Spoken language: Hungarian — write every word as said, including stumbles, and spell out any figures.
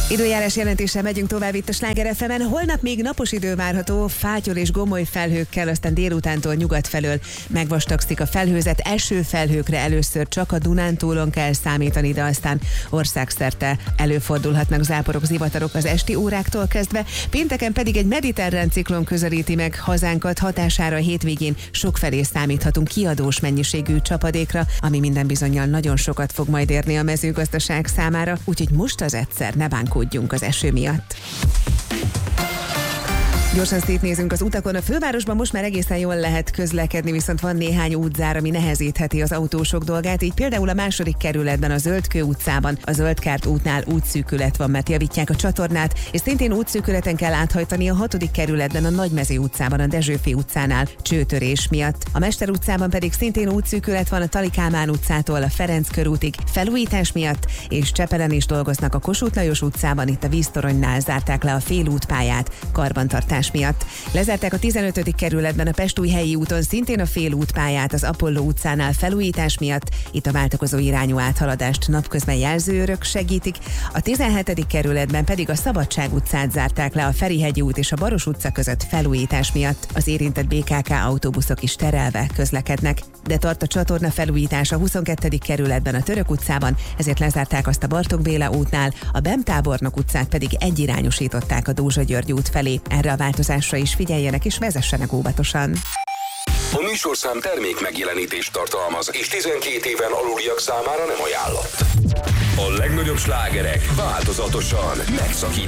Időjárás jelentéssel megyünk tovább itt a Sláger ef emen. Holnap még napos idő várható, fátyol és gomoly felhőkkel, aztán délutántól nyugat felől megvastagszik a felhőzet. Esőfelhőkre először csak a Dunántúlon kell számítani, de aztán országszerte előfordulhatnak záporok, zivatarok az esti óráktól kezdve. Pénteken pedig egy mediterrán ciklon közelíti meg hazánkat, hatására a hétvégén sokfelé számíthatunk kiadós mennyiségű csapadékra, ami minden bizonnyal nagyon sokat fog majd érni a mezőgazdaság számára, úgyhogy most az egyszer ne bánkódjunk az eső miatt. Gyorsan szétnézünk az utakon. A fővárosban most már egészen jól lehet közlekedni, viszont van néhány útzár, ami nehezítheti az autósok dolgát. Így például a második kerületben, a Zöldkő utcában, a Zöldkárt útnál útszűkület van, mert javítják a csatornát, és szintén útszűkületen kell áthajtani a hatodik kerületben, a Nagymező utcában, a Dezsőfi utcánál csőtörés miatt. A Mester utcában pedig szintén útszűkület van a Tali Kálmán utcától a Ferenc körútig felújítás miatt, és Csepelen is dolgoznak a Kossuth Lajos utcában, itt a víztoronynál zárták le a félútpályát karbantartás miatt. Lezárták a tizenötödik kerületben a Pestújhelyi úton szintén a félútpályát az Apolló utcánál felújítás miatt, itt a váltakozó irányú áthaladást napközben jelzőörök segítik. A tizenhetedik kerületben pedig a Szabadság utcát zárták le a Ferihegyi út és a Baros utca között felújítás miatt. Az érintett bé ká ká autóbuszok is terelve közlekednek, de tart a csatorna felújítás a huszonkettő kerületben a Török utcában, ezért lezárták azt a Bartók Béla útnál, a Bem-Tábornok utcát pedig egyirányosították a Dózsa György út felé. Erre a változásra is figyeljenek és vezessenek óvatosan. A műsorszám termék megjelenítést tartalmaz, és tizenkét éven aluliak számára nem ajánlott. A legnagyobb slágerek változatosan megszakítottak.